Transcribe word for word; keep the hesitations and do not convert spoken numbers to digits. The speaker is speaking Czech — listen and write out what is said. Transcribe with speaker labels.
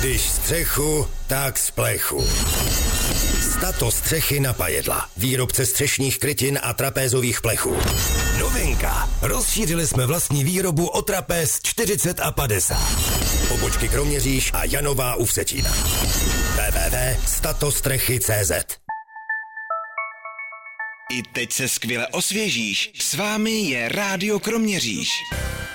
Speaker 1: Když střechu, tak z plechu. Stato střechy na pajedla. Výrobce střešních krytin a trapézových plechů. Novinka. Rozšířili jsme vlastní výrobu o trapéz čtyřicet a padesát. Pobočky Kroměříž a Janová u Vsetína. w w w tečka statostrechy tečka c z.
Speaker 2: I teď se skvěle osvěžíš. S vámi je Rádio Kroměříž.